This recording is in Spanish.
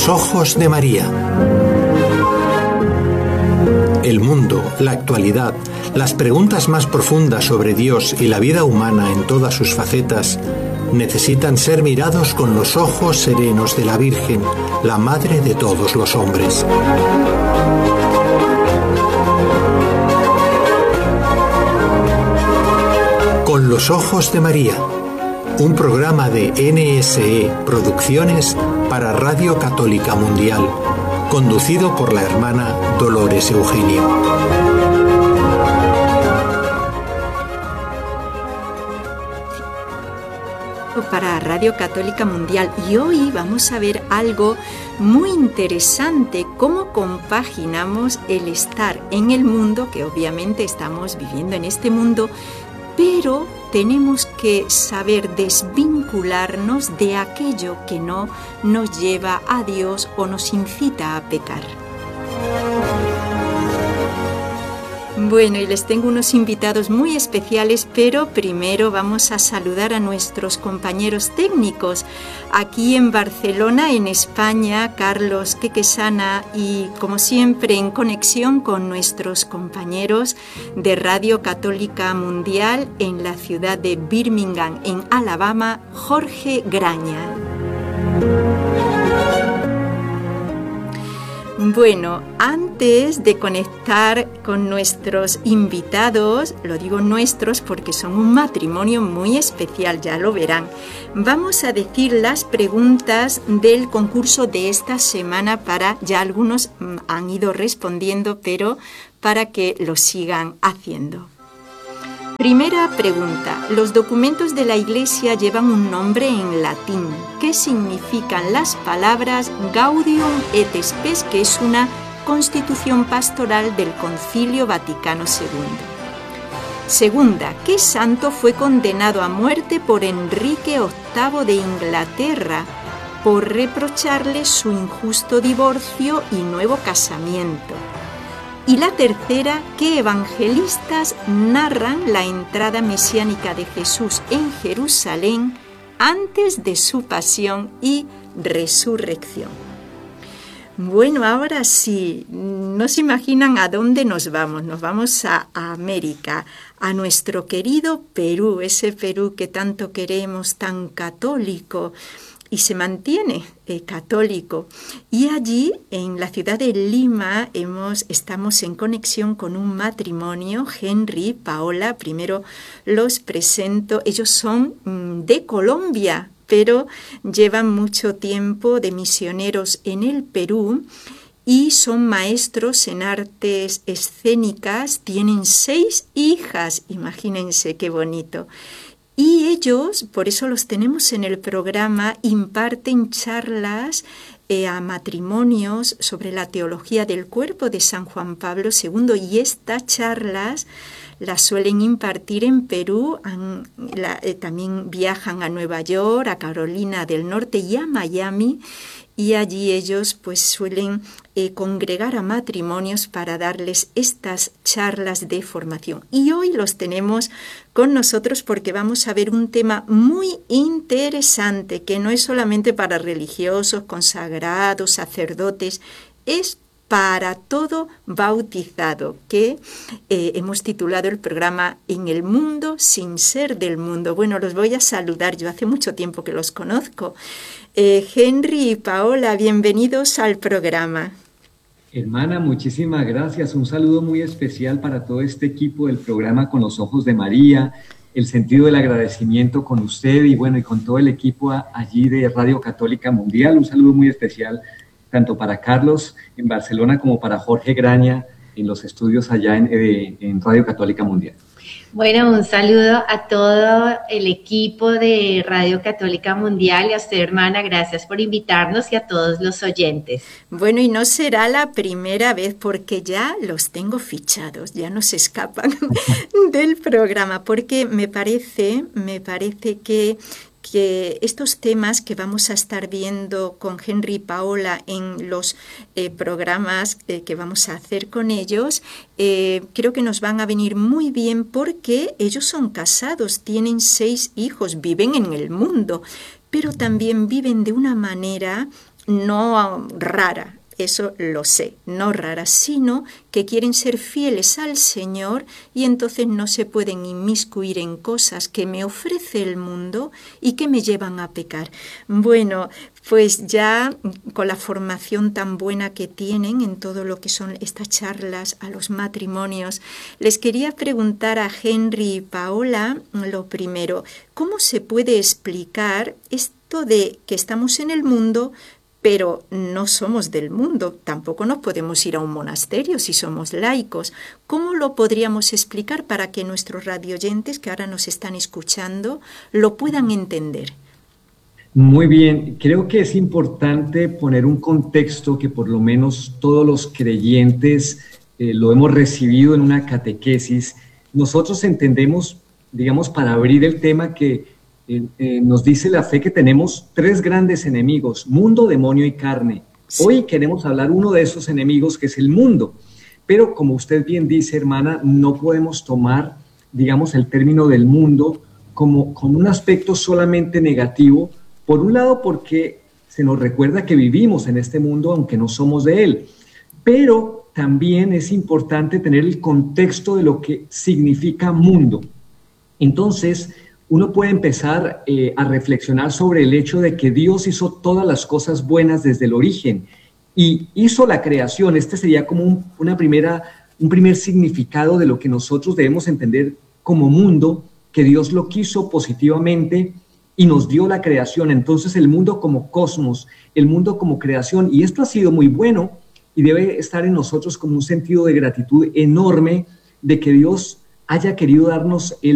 los ojos de María. El mundo, la actualidad, las preguntas más profundas sobre Dios y la vida humana en todas sus facetas necesitan ser mirados con los ojos serenos de la Virgen, la Madre de todos los hombres. Con los ojos de María, un programa de NSE Producciones para Radio Católica Mundial, conducido por la hermana Dolores Eugenio. Para Radio Católica Mundial, y hoy vamos a ver algo muy interesante, cómo compaginamos el estar en el mundo, que obviamente estamos viviendo en este mundo, pero tenemos que saber desvincularnos de aquello que no nos lleva a Dios o nos incita a pecar. Bueno, y les tengo unos invitados muy especiales, pero primero vamos a saludar a nuestros compañeros técnicos. Aquí en Barcelona, en España, Carlos Quequesana, y como siempre en conexión con nuestros compañeros de Radio Católica Mundial en la ciudad de Birmingham, en Alabama, Jorge Graña. Bueno, antes de conectar con nuestros invitados, lo digo nuestros porque son un matrimonio muy especial, ya lo verán, vamos a decir las preguntas del concurso de esta semana ya algunos han ido respondiendo, pero para que lo sigan haciendo. Primera pregunta. Los documentos de la Iglesia llevan un nombre en latín. ¿Qué significan las palabras Gaudium et Spes, que es una constitución pastoral del Concilio Vaticano II? Segunda. ¿Qué santo fue condenado a muerte por Enrique VIII de Inglaterra por reprocharle su injusto divorcio y nuevo casamiento? Y la tercera, ¿qué evangelistas narran la entrada mesiánica de Jesús en Jerusalén antes de su pasión y resurrección? Bueno, ahora sí, no se imaginan a dónde nos vamos. Nos vamos a América, a nuestro querido Perú, ese Perú que tanto queremos, tan católico, y se mantiene católico. Y allí, en la ciudad de Lima, estamos en conexión con un matrimonio, Henry y Paola. Primero los presento. Ellos son de Colombia, pero llevan mucho tiempo de misioneros en el Perú y son maestros en artes escénicas. Tienen 6 hijas, imagínense qué bonito. Y ellos, por eso los tenemos en el programa, imparten charlas a matrimonios sobre la teología del cuerpo de San Juan Pablo II, y estas charlas las suelen impartir en Perú. También viajan a Nueva York, a Carolina del Norte y a Miami, y allí ellos pues suelen congregar a matrimonios para darles estas charlas de formación. Y hoy los tenemos con nosotros porque vamos a ver un tema muy interesante, que no es solamente para religiosos, consagrados, sacerdotes, es para todo bautizado, que hemos titulado el programa En el mundo sin ser del mundo. Bueno, los voy a saludar, yo hace mucho tiempo que los conozco. Henry y Paola, bienvenidos al programa. Hermana, muchísimas gracias. Un saludo muy especial para todo este equipo del programa Con los Ojos de María, el sentido del agradecimiento con usted y bueno, y con todo el equipo allí de Radio Católica Mundial. Un saludo muy especial tanto para Carlos en Barcelona como para Jorge Graña en los estudios allá en Radio Católica Mundial. Bueno, un saludo a todo el equipo de Radio Católica Mundial y a usted, hermana, gracias por invitarnos y a todos los oyentes. Bueno, y no será la primera vez porque ya los tengo fichados, ya no se escapan del programa, porque me parece que estos temas que vamos a estar viendo con Henry y Paola en los programas que vamos a hacer con ellos, creo que nos van a venir muy bien porque ellos son casados, tienen 6 hijos, viven en el mundo, pero también viven de una manera no rara, eso lo sé, no raras, sino que quieren ser fieles al Señor y entonces no se pueden inmiscuir en cosas que me ofrece el mundo y que me llevan a pecar. Bueno, pues ya con la formación tan buena que tienen en todo lo que son estas charlas a los matrimonios, les quería preguntar a Henry y Paola lo primero, ¿cómo se puede explicar esto de que estamos en el mundo, pero no somos del mundo? Tampoco nos podemos ir a un monasterio si somos laicos. ¿Cómo lo podríamos explicar para que nuestros radioyentes que ahora nos están escuchando lo puedan entender? Muy bien, creo que es importante poner un contexto que por lo menos todos los creyentes lo hemos recibido en una catequesis. Nosotros entendemos, digamos, para abrir el tema, que nos dice la fe que tenemos 3 grandes enemigos: mundo, demonio y carne. Sí. Hoy queremos hablar uno de esos enemigos, que es el mundo. Pero como usted bien dice, hermana, no podemos tomar, digamos, el término del mundo como un aspecto solamente negativo. Por un lado, porque se nos recuerda que vivimos en este mundo aunque no somos de él. Pero también es importante tener el contexto de lo que significa mundo. Entonces, uno puede empezar a reflexionar sobre el hecho de que Dios hizo todas las cosas buenas desde el origen y hizo la creación. Este sería como un primer significado de lo que nosotros debemos entender como mundo, que Dios lo quiso positivamente y nos dio la creación. Entonces el mundo como cosmos, el mundo como creación, y esto ha sido muy bueno y debe estar en nosotros como un sentido de gratitud enorme de que Dios haya querido darnos el